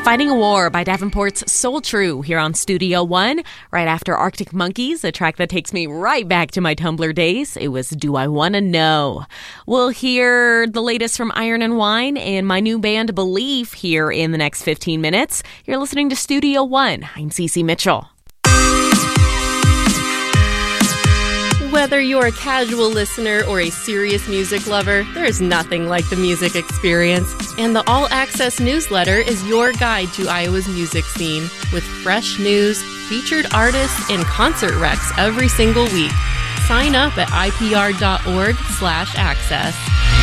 Fighting a War by Davenport's Soul True here on Studio One. Right after Arctic Monkeys, a track that takes me right back to my Tumblr days. It was Do I Wanna Know. We'll hear the latest from Iron and Wine and my new band Believe here in the next 15 minutes. You're listening to Studio One. I'm Cece Mitchell. Whether you're a casual listener or a serious music lover, there's nothing like the music experience. And the All Access newsletter is your guide to Iowa's music scene, with fresh news, featured artists, and concert recs every single week. Sign up at ipr.org/access.